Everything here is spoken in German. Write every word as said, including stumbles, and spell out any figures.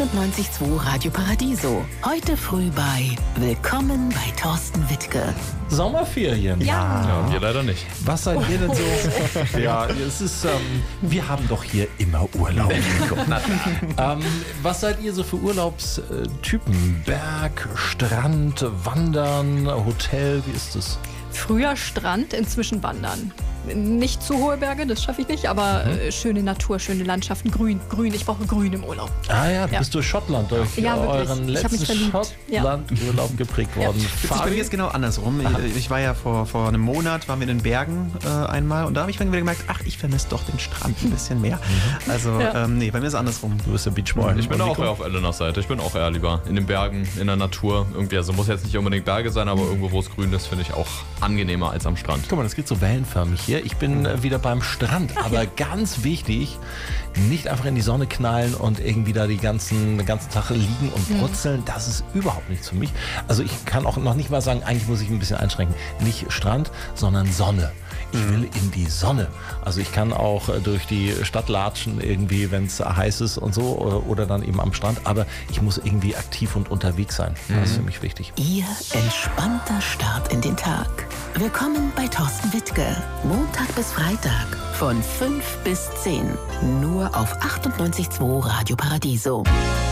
achtundneunzig Komma zwei Radio Paradiso. Heute früh bei Willkommen bei Thorsten Wittke. Sommerferien. Ja. Ja, wir leider nicht. Was seid ihr denn so? Ja, es ist, ähm, wir haben doch hier immer Urlaub. ähm, was seid ihr so für Urlaubstypen? Berg, Strand, Wandern, Hotel, wie ist es? Früher Strand, inzwischen Wandern. Nicht zu hohe Berge, das schaffe ich nicht, aber mhm. äh, schöne Natur, schöne Landschaften, grün, grün. Ich brauche grün im Urlaub. Ah ja, du ja. bist durch Schottland, durch ja, euren letzten Schottland-Urlaub ja. geprägt worden. Ja. Das ist bei mir jetzt genau andersrum. Ich, ich war ja vor, vor einem Monat, waren wir in den Bergen äh, einmal und da habe ich dann wieder gemerkt, ach, ich vermisse doch den Strand ein bisschen mehr. Mhm. Also, ja. ähm, nee, bei mir ist es andersrum. Du bist der Beachboy. Ich bin auch eher auf Elenas Seite. Ich bin auch eher lieber in den Bergen, in der Natur. Irgendwie, also muss jetzt nicht unbedingt Berge sein, aber irgendwo, wo es grün ist, finde ich auch angenehmer als am Strand. Guck mal, das geht so wellenförmig hier. Ich bin äh, wieder beim Strand, aber ganz wichtig, nicht einfach in die Sonne knallen und irgendwie da die ganzen, den ganzen Tag liegen und brutzeln. Das ist überhaupt nichts für mich. Also ich kann auch noch nicht mal sagen, eigentlich muss ich ein bisschen einschränken. Nicht Strand, sondern Sonne. Ich will in die Sonne. Also ich kann auch durch die Stadt latschen irgendwie, wenn es heiß ist und so oder, oder dann eben am Strand. Aber ich muss irgendwie aktiv und unterwegs sein. Das ist für mich wichtig. Ihr entspannter Start in den Tag. Willkommen bei Thorsten Wittke. Montag bis Freitag von fünf bis zehn. Nur auf achtundneunzig Komma zwei Radio Paradiso.